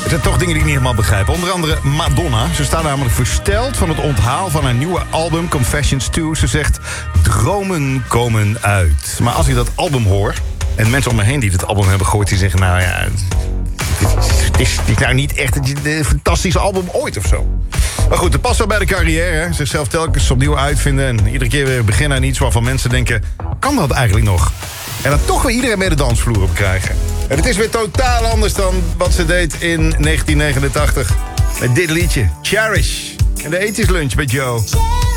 Er zijn toch dingen die ik niet helemaal begrijp. Onder andere Madonna. Ze staat namelijk versteld van het onthaal van haar nieuwe album Confessions 2. Ze zegt, dromen komen uit. Maar als ik dat album hoor, en mensen om me heen die dit album hebben gehoord, die zeggen, nou ja, het is nou niet echt een fantastisch album ooit of zo. Maar goed, het past wel bij de carrière. Hè? Zichzelf telkens opnieuw uitvinden en iedere keer weer beginnen aan iets waarvan mensen denken, kan dat eigenlijk nog? En dan toch weer iedereen mee de dansvloer op krijgen. En het is weer totaal anders dan wat ze deed in 1989. Met dit liedje, Cherish. En de ethisch lunch met Joe.